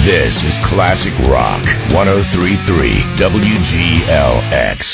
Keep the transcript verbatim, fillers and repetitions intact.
This is Classic Rock one oh three point three W G L X.